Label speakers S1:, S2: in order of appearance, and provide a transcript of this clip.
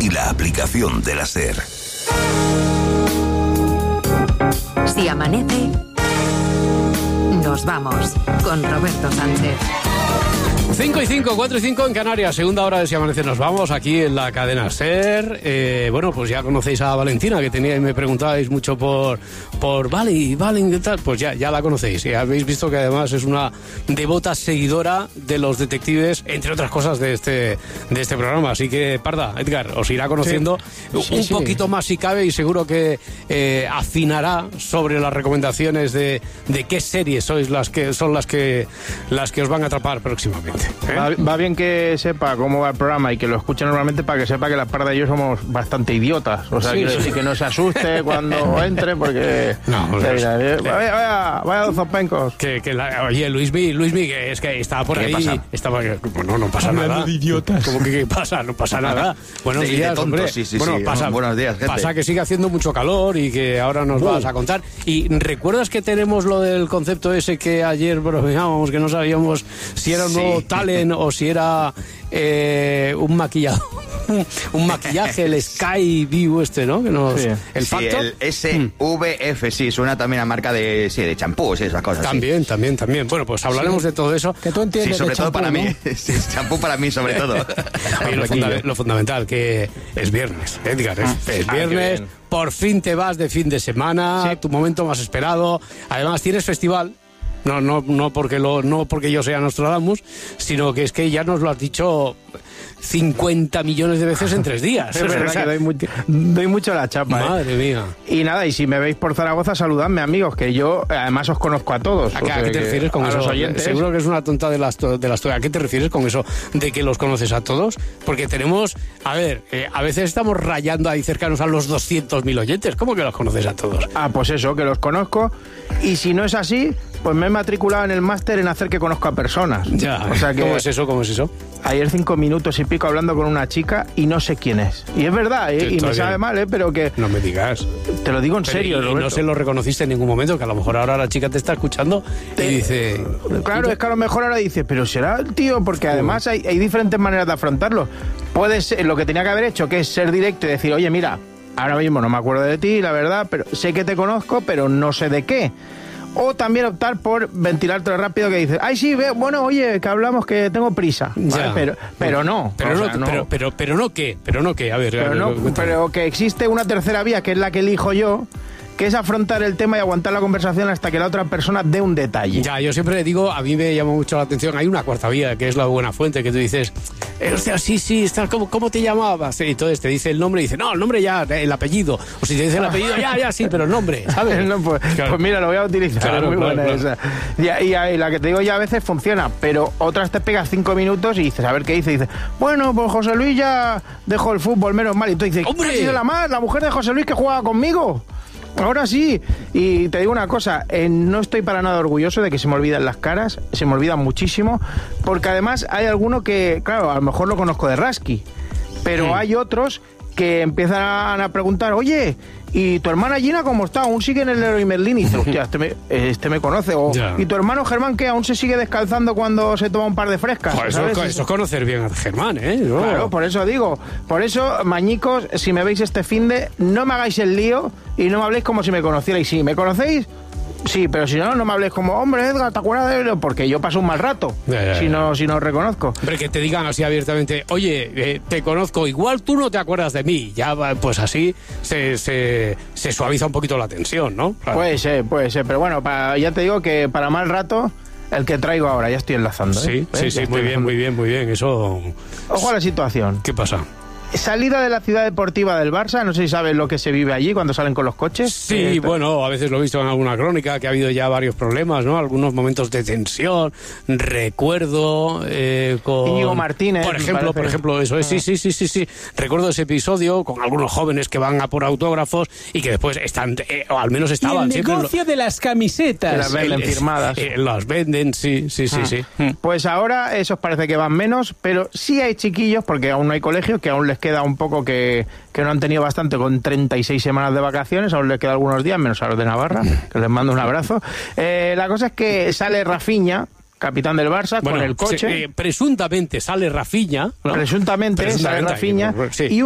S1: y la aplicación de la SER.
S2: Si amanece, nos vamos con Roberto Sánchez.
S3: 5 y 5, 4 y 5 en Canarias, segunda hora de Si Amanece Nos Vamos, aquí en la cadena SER. Bueno, pues ya conocéis a Valentina, que tenía y me preguntabais mucho por Valen, ¿qué tal? Pues ya la conocéis, y habéis visto que además es una devota seguidora de los detectives, entre otras cosas de este programa. Así que, Parda, Edgar, os irá conociendo un poquito más si cabe, y seguro que afinará sobre las recomendaciones de qué series son las que os van a atrapar próximamente.
S4: Va bien que sepa cómo va el programa y que lo escuche normalmente, para que sepa que la Parda y yo somos bastante idiotas. O sea, quiero decir que no se asuste cuando entre, porque...
S3: No,
S4: vaya dos zopencos.
S3: Oye, Luismi, que es que estaba por ahí...
S5: Pasa?
S3: Bueno, no pasa nada.
S4: De idiotas.
S3: ¿Cómo que qué pasa? No pasa nada. Buenos días,
S5: tontos,
S3: hombre.
S5: sí.
S3: Bueno, pasa,
S5: buenos días, gente.
S3: Pasa que sigue haciendo mucho calor y que ahora nos vas a contar. Y ¿recuerdas que tenemos lo del concepto ese que ayer bromeábamos, que no sabíamos si era un nuevo talent o si era un maquillaje, el Sky View ¿no? Que el Factor.
S5: El SVF, suena también a marca de champús y esas cosas.
S3: También. Bueno, pues hablaremos de todo eso.
S4: Que tú entiendes.
S5: Sí, sobre todo
S4: champú,
S5: para
S4: ¿no?
S5: mí. Sí, champú para mí, sobre todo.
S3: Oye, lo fundamental, que es viernes, Edgar, es viernes. Por fin te vas de fin de semana, tu momento más esperado. Además, tienes festival. No porque yo sea Nostradamus, sino que es que ya nos lo has dicho 50 millones de veces en 3 días.
S4: Es verdad que doy mucho la chapa.
S3: Madre mía.
S4: Y nada, y si me veis por Zaragoza, saludadme, amigos, que yo además os conozco a todos.
S3: ¿A qué te refieres con eso?
S4: Los oyentes.
S3: Seguro que es una tonta de las ¿a qué te refieres con eso de que los conoces a todos? Porque tenemos, a veces estamos rayando ahí cercanos a los 200.000 oyentes. ¿Cómo que los conoces a todos?
S4: Pues eso, que los conozco, y si no es así, pues me he matriculado en el máster en hacer que conozco a personas.
S3: Ya,
S4: o sea que
S3: ¿Cómo es eso?
S4: Ayer 5 minutos y pico hablando con una chica y no sé quién es. Y es verdad, y me sabe mal, pero que...
S3: No me digas.
S4: Te lo digo en serio,
S3: Roberto. Y no se lo reconociste en ningún momento, que a lo mejor ahora la chica te está escuchando y dice...
S4: Claro, es que a lo mejor ahora dice, pero será el tío, porque además hay diferentes maneras de afrontarlo. Puede ser lo que tenía que haber hecho, que es ser directo y decir, oye, mira, ahora mismo no me acuerdo de ti, la verdad, pero sé que te conozco, pero no sé de qué. O también optar por ventilarte rápido, que dices, bueno, oye, que hablamos, que tengo prisa. ¿Vale? Pero no.
S3: Pero no qué, a ver.
S4: Pero que existe una tercera vía, que es la que elijo yo, que es afrontar el tema y aguantar la conversación hasta que la otra persona dé un detalle.
S3: Ya, yo siempre digo, a mí me llama mucho la atención, hay una cuarta vía, que es la buena fuente, que tú dices, hostia, sí, ¿cómo te llamabas? Y entonces te dice el nombre y dice, no, el nombre ya, el apellido. O si te dice el apellido, ya, sí, pero el nombre, ¿sabes?
S4: No, pues mira, lo voy a utilizar,
S3: claro,
S4: muy buena
S3: claro.
S4: esa. Y la que te digo ya a veces funciona, pero otras te pegas 5 minutos y dices, a ver qué dice, y dices, bueno, pues José Luis ya dejó el fútbol, menos mal. Y tú dices,
S3: ¡hombre!
S4: La mujer de José Luis que jugaba conmigo. Ahora sí, y te digo una cosa, no estoy para nada orgulloso de que se me olvidan las caras, se me olvidan muchísimo, porque además hay alguno que, claro, a lo mejor lo conozco de Rasky, pero hay otros que empiezan a preguntar, oye, ¿y tu hermana Gina cómo está? ¿Aún sigue en el Leroy Merlin? Y dice, hostia, este me conoce. ¿Y tu hermano Germán qué? ¿Aún se sigue descalzando cuando se toma un par de frescas?
S3: Pues eso es conocer bien a Germán, ¿eh?
S4: Claro, por eso digo. Por eso, mañicos, si me veis este finde, no me hagáis el lío y no me habléis como si me conocierais. Si me conocéis, sí, pero si no, no me habléis como, hombre, Edgar, ¿te acuerdas de él? Porque yo paso un mal rato, si no os reconozco.
S3: Hombre, que te digan así abiertamente, oye, te conozco, igual tú no te acuerdas de mí. Ya, pues así se suaviza un poquito la tensión, ¿no? Claro.
S4: Puede ser, pero bueno, ya te digo que para mal rato, el que traigo ahora, ya estoy enlazando.
S3: Sí, muy bien, eso...
S4: Ojo a la situación.
S3: ¿Qué pasa?
S4: Salida de la ciudad deportiva del Barça, no sé si sabes lo que se vive allí cuando salen con los coches.
S3: Sí, bueno, a veces lo he visto en alguna crónica, que ha habido ya varios problemas, ¿no? Algunos momentos de tensión, recuerdo con...
S4: Íñigo Martínez.
S3: Por ejemplo, eso es, sí. Recuerdo ese episodio con algunos jóvenes que van a por autógrafos y que después están, o al menos estaban...
S6: Y el negocio de las camisetas.
S4: Que las venden firmadas.
S3: Las venden, sí.
S4: Pues ahora esos parece que van menos, pero sí hay chiquillos, porque aún no hay colegio, que aún les queda un poco que no han tenido bastante con 36 semanas de vacaciones, aún les queda algunos días, menos a los de Navarra, que les mando un abrazo. La cosa es que sale Rafinha, capitán del Barça, con el coche.
S3: Presuntamente sale Rafinha, ¿no?
S4: Presuntamente sale Rafinha,
S3: sí.
S4: Y